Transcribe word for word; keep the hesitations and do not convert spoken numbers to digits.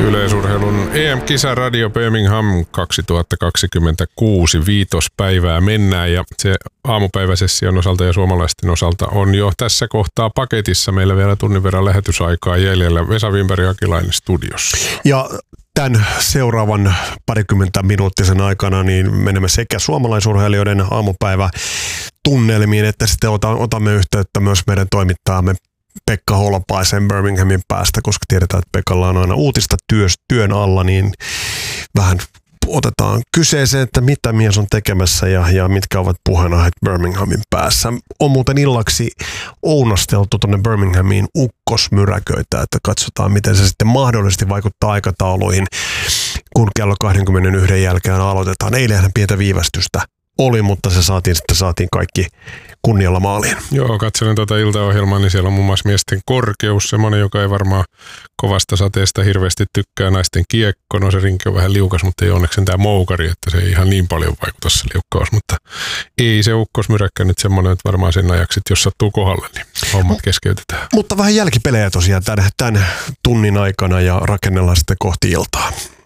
Yleisurheilun E M-kisa Radio Birmingham kaksituhattakaksikymmentäkuusi viitospäivää mennään ja se aamupäiväsession osalta ja suomalaisten osalta on jo tässä kohtaa paketissa. Meillä vielä tunnin verran lähetysaikaa jäljellä. Vesa Wimberg ja Akilainen studiossa. Ja tämän seuraavan parikymmentä minuuttisen aikana niin menemme sekä suomalaisurheilijoiden aamupäivä tunnelmiin, että sitten otamme yhteyttä myös meidän toimittajamme Pekka Holopaisen Birminghamin päästä, koska tiedetään, että Pekalla on aina uutista työ, työn alla, niin vähän otetaan kyseeseen, että mitä mies on tekemässä ja, ja mitkä ovat puheenaiheet Birminghamin päässä. On muuten illaksi ounasteltu tuonne Birminghamiin ukkosmyräköitä, että katsotaan, miten se sitten mahdollisesti vaikuttaa aikatauluihin, kun kello kaksikymmentäyksi jälkeen aloitetaan. Eilenhän pientä viivästystä oli, mutta se saatiin sitten saatiin kaikki kunnialla maaliin. Joo, katselen tuota iltaohjelmaa, niin siellä on muun muassa miesten korkeus, semmoinen, joka ei varmaan kovasta sateesta hirveästi tykkää. Naisten kiekko, no se rinki on vähän liukas, mutta ei onneksi tämä moukari, että se ei ihan niin paljon vaikuta se liukkaus, mutta ei se ukkosmyräkkä nyt semmoinen, että varmaan sen ajaksi, jos sattuu kohdalle, niin hommat keskeytetään. Mutta vähän jälkipelejä tosiaan tämän, tämän tunnin aikana ja rakennellaan sitten kohti iltaa.